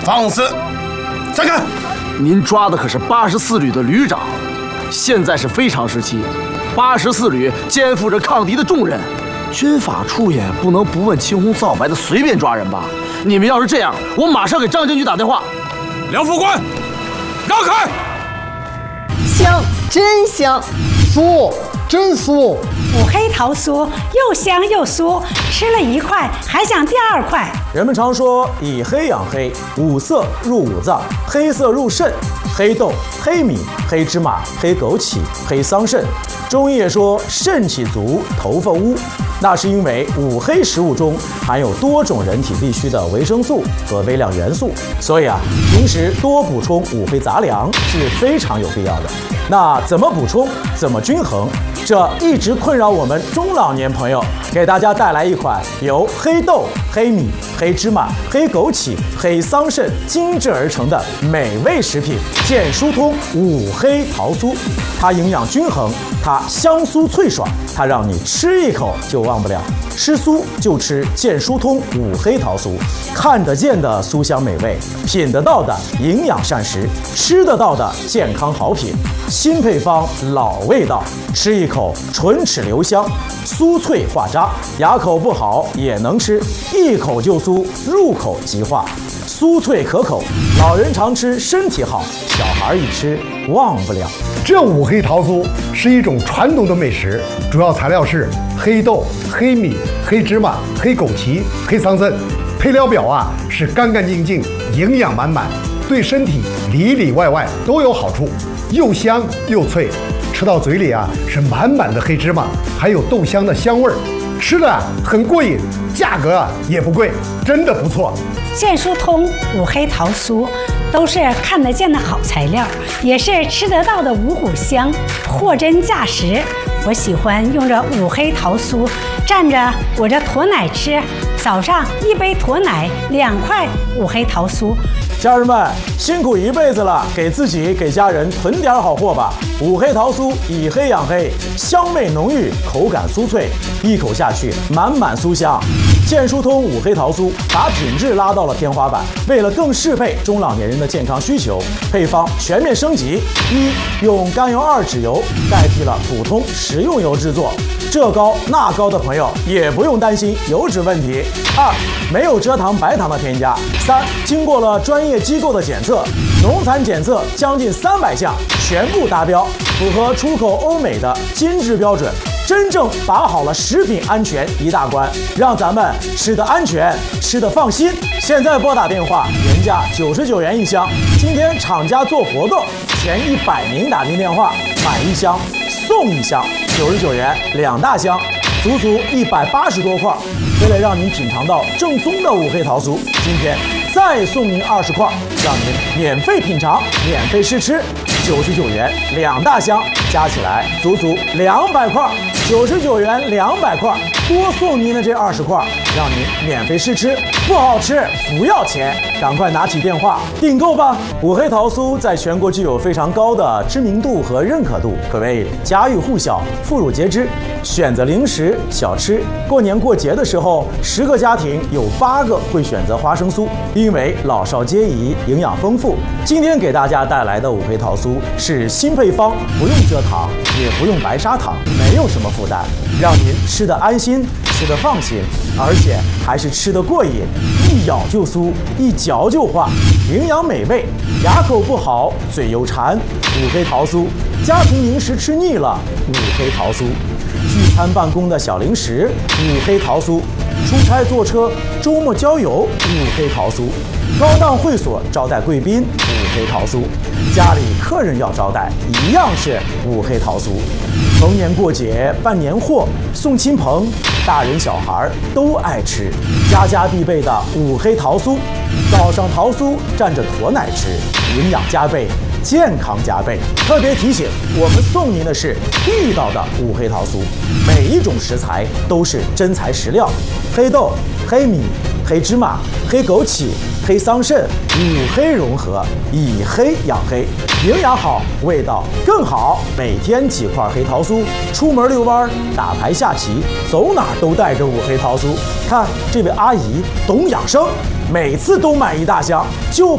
放肆！站开！ 您抓的可是84旅的旅长，现在是非常时期，84旅肩负着抗敌的重任，军法处也不能不问青红皂白的随便抓人吧？你们要是这样，我马上给张将军打电话。 梁副官，让开！ 香，真香！ 酥，真酥！ 五黑桃酥又香又酥，吃了1块还想第2块。 人们常说以黑养黑，五色入五脏，黑色入肾，黑豆、黑米、黑芝麻、黑枸杞、黑桑葚。中医也说肾气足，头发乌，那是因为五黑食物中含有多种人体必需的维生素和微量元素，所以平时多补充五黑杂粮是非常有必要的。那怎么补充，怎么均衡？这一直困扰我们中老年朋友，给大家带来一款由黑豆、黑米、黑芝麻、黑枸杞、黑桑葚精制而成的美味食品——健疏通五黑桃酥。它营养均衡，它香酥脆爽，它让你吃一口就忘不了。吃酥就吃健疏通五黑桃酥，看得见的酥香美味，品得到的营养膳食，吃得到的健康好品。新配方，老味道，吃一口唇齿留香，酥脆化渣，牙口不好也能吃，一口就酥，入口即化，酥脆可口，老人常吃身体好，小孩一吃忘不了。 这五黑桃酥是一种传统的美食，主要材料是黑豆、黑米、黑芝麻、黑枸杞、黑桑葚，配料表是干干净净，营养满满，对身体里里外外都有好处，又香又脆，吃到嘴里是满满的黑芝麻，还有豆香的香味儿，吃的很过瘾，价格也不贵，真的不错。 健疏通五黑桃酥都是看得见的好材料，也是吃得到的五谷香，货真价实。我喜欢用这五黑桃酥蘸着我这驼奶吃，早上1杯驼奶，2块五黑桃酥。 家人们辛苦一辈子了，给自己给家人囤点好货吧。五黑桃酥以黑养黑，香味浓郁，口感酥脆，一口下去满满酥香。健疏通五黑桃酥把品质拉到了天花板，为了更适配中老年人的健康需求，配方全面升级：一，用甘油2酯油代替了普通食用油制作，这高那高的朋友也不用担心油脂问题。2，没有蔗糖、白糖的添加。3，经过了专业机构的检测，农残检测将近300项，全部达标，符合出口欧美的金质标准，真正把好了食品安全一大关，让咱们吃得安全，吃得放心。现在拨打电话，原价99元一箱，今天厂家做活动，前100名打进电话，买1箱送1箱，99元2大箱，足足180多块。为了让您品尝到正宗的五黑桃酥，今天再送您20块，让您免费品尝，免费试吃，99元2大箱，加起来足足200块，99元200块，多送您的这20块，让您免费试吃，不好吃不要钱，赶快拿起电话订购吧！五黑桃酥在全国具有非常高的知名度和认可度，可谓家喻户晓、妇孺皆知。选择零食小吃，过年过节的时候，10个家庭有8个会选择花生酥，因为老少皆宜，营养丰富。今天给大家带来的五黑桃酥是新配方，不用蔗糖，也不用白砂糖，没有什么负担，让您吃得安心，吃得放心，而且还是吃得过瘾，一咬就酥，一嚼就化，营养美味，牙口不好，嘴又馋，五黑桃酥，家庭零食吃腻了，五黑桃酥。聚餐办公的小零食，五黑桃酥；出差坐车、周末郊游，五黑桃酥；高档会所招待贵宾，五黑桃酥；家里客人要招待，一样是五黑桃酥。逢年过节办年货，送亲朋，大人小孩都爱吃，家家必备的五黑桃酥。早上桃酥蘸着驼奶吃，营养加倍，健康加倍。特别提醒，我们送您的是地道的五黑桃酥，每一种食材都是真材实料，黑豆、黑米、黑芝麻、黑枸杞、黑桑葚，五黑融合，以黑养黑，营养好，味道更好。每天几块黑桃酥，出门遛弯、打牌下棋，走哪都带着五黑桃酥。看这位阿姨懂养生，每次都买1大箱，就